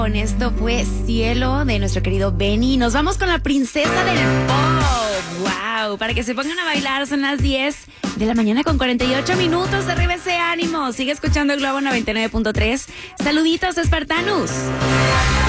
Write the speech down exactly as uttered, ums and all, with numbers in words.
Con esto fue Cielo de nuestro querido Benny. Nos vamos con la princesa del pop. Wow, para que se pongan a bailar, son las diez de la mañana con cuarenta y ocho minutos. Arriba ese ánimo. Sigue escuchando el Globo noventa y nueve punto tres. Saluditos, espartanos.